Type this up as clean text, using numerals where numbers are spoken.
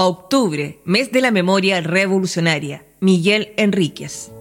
Octubre, mes de la memoria revolucionaria. Miguel Enríquez.